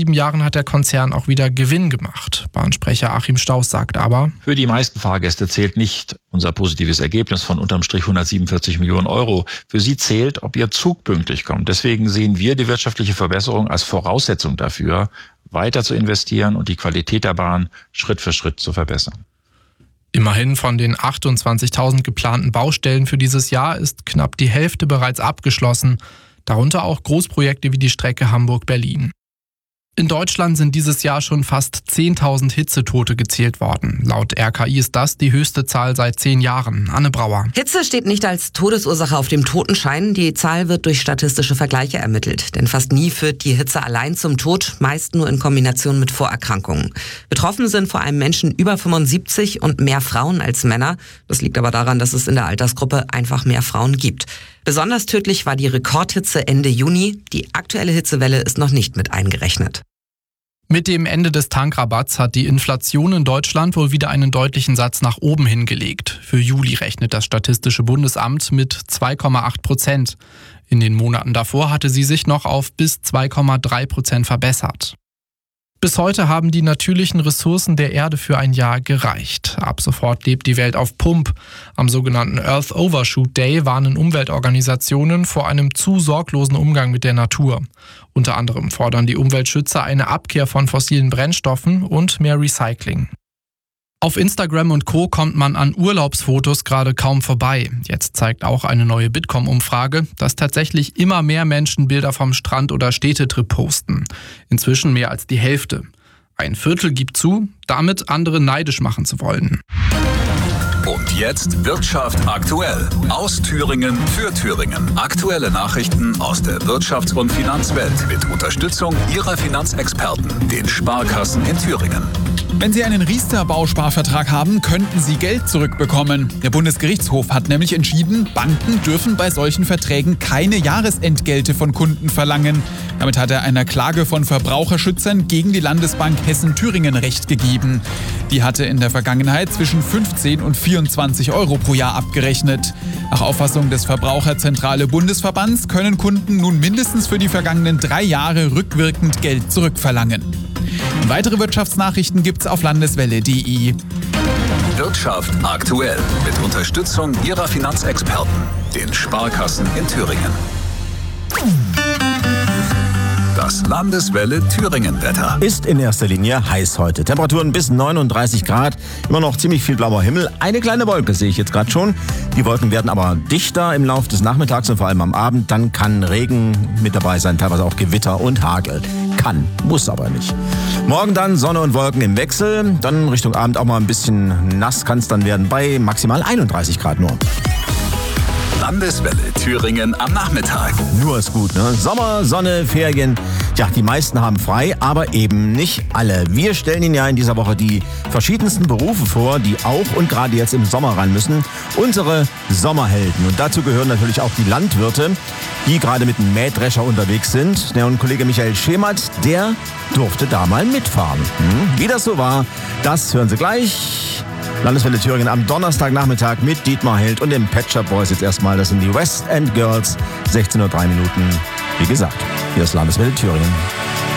7 Jahren hat der Konzern auch wieder Gewinn gemacht. Bahnsprecher Achim Stauß sagt aber: Für die meisten Fahrgäste zählt nicht unser positives Ergebnis von unterm Strich 147 Millionen Euro. Für sie zählt, ob ihr Zug pünktlich kommt. Deswegen sehen wir die wirtschaftliche Verbesserung als Voraussetzung dafür, weiter zu investieren und die Qualität der Bahn Schritt für Schritt zu verbessern. Immerhin von den 28.000 geplanten Baustellen für dieses Jahr ist knapp die Hälfte bereits abgeschlossen, darunter auch Großprojekte wie die Strecke Hamburg-Berlin. In Deutschland sind dieses Jahr schon fast 10.000 Hitzetote gezählt worden. Laut RKI ist das die höchste Zahl seit 10 Jahren. Anne Brauer. Hitze steht nicht als Todesursache auf dem Totenschein. Die Zahl wird durch statistische Vergleiche ermittelt. Denn fast nie führt die Hitze allein zum Tod, meist nur in Kombination mit Vorerkrankungen. Betroffen sind vor allem Menschen über 75 und mehr Frauen als Männer. Das liegt aber daran, dass es in der Altersgruppe einfach mehr Frauen gibt. Besonders tödlich war die Rekordhitze Ende Juni. Die aktuelle Hitzewelle ist noch nicht mit eingerechnet. Mit dem Ende des Tankrabatts hat die Inflation in Deutschland wohl wieder einen deutlichen Satz nach oben hingelegt. Für Juli rechnet das Statistische Bundesamt mit 2,8%. In den Monaten davor hatte sie sich noch auf bis 2,3% verbessert. Bis heute haben die natürlichen Ressourcen der Erde für ein Jahr gereicht. Ab sofort lebt die Welt auf Pump. Am sogenannten Earth Overshoot Day warnen Umweltorganisationen vor einem zu sorglosen Umgang mit der Natur. Unter anderem fordern die Umweltschützer eine Abkehr von fossilen Brennstoffen und mehr Recycling. Auf Instagram und Co. kommt man an Urlaubsfotos gerade kaum vorbei. Jetzt zeigt auch eine neue Bitkom-Umfrage, dass tatsächlich immer mehr Menschen Bilder vom Strand oder Städtetrip posten. Inzwischen mehr als die Hälfte. Ein Viertel gibt zu, damit andere neidisch machen zu wollen. Und jetzt Wirtschaft aktuell. Aus Thüringen für Thüringen. Aktuelle Nachrichten aus der Wirtschafts- und Finanzwelt mit Unterstützung Ihrer Finanzexperten, den Sparkassen in Thüringen. Wenn Sie einen Riester-Bausparvertrag haben, könnten Sie Geld zurückbekommen. Der Bundesgerichtshof hat nämlich entschieden, Banken dürfen bei solchen Verträgen keine Jahresentgelte von Kunden verlangen. Damit hat er einer Klage von Verbraucherschützern gegen die Landesbank Hessen-Thüringen Recht gegeben. Die hatte in der Vergangenheit zwischen 15 und 24 Euro pro Jahr abgerechnet. Nach Auffassung des Verbraucherzentrale Bundesverbands können Kunden nun mindestens für die vergangenen 3 Jahre rückwirkend Geld zurückverlangen. Weitere Wirtschaftsnachrichten gibt's auf landeswelle.de. Wirtschaft aktuell mit Unterstützung Ihrer Finanzexperten, den Sparkassen in Thüringen. Das Landeswelle Thüringen-Wetter. Ist in erster Linie heiß heute. Temperaturen bis 39 Grad. Immer noch ziemlich viel blauer Himmel. Eine kleine Wolke sehe ich jetzt gerade schon. Die Wolken werden aber dichter im Laufe des Nachmittags und vor allem am Abend. Dann kann Regen mit dabei sein, teilweise auch Gewitter und Hagel. Kann, muss aber nicht. Morgen dann Sonne und Wolken im Wechsel. Dann Richtung Abend auch mal ein bisschen nass kann es dann werden bei maximal 31 Grad nur. Landeswelle Thüringen am Nachmittag. Nur ist gut, ne? Sommer, Sonne, Ferien. Ja, die meisten haben frei, aber eben nicht alle. Wir stellen Ihnen ja in dieser Woche die verschiedensten Berufe vor, die auch und gerade jetzt im Sommer ran müssen. Unsere Sommerhelden. Und dazu gehören natürlich auch die Landwirte, die gerade mit dem Mähdrescher unterwegs sind. Ja, und Kollege Michael Schemert, der durfte da mal mitfahren. Wie das so war, das hören Sie gleich. Landeswelle Thüringen am Donnerstagnachmittag mit Dietmar Held und den Pet Shop Boys. Jetzt erstmal, das sind die West End Girls. 16:03 Minuten. Wie gesagt, hier ist Landeswelle Thüringen.